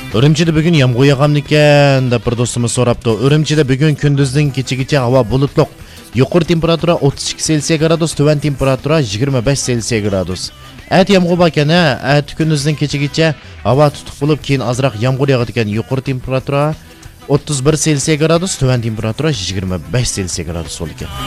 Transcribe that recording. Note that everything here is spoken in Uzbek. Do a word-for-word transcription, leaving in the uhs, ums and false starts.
Urumchida bugun yomg'ir yog'amnikan deb bir do'stimiz so'rabdi. Urumchida bugun kunduzdan kechagacha havo bulutli. Yuqori temperatura o'ttiz ikki Selsiy gradus, tuvan temperatura yigirma besh Selsiy gradus. At yomg'ir bakana, at kunduzdan kechagacha havo tutuq bo'lib, keyin azroq yomg'ir yog'adigan. Yuqori temperatura o'ttiz bir Selsiy gradus, tuvan temperatura yigirma besh Selsiy gradus bo'lgan.